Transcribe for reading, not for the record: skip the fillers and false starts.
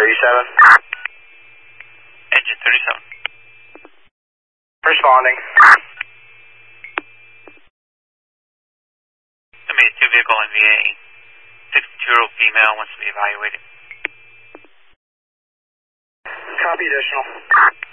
Engine 37. Responding. Somebody 2 vehicle NVA. 62-year-old female wants to be evaluated. Copy additional.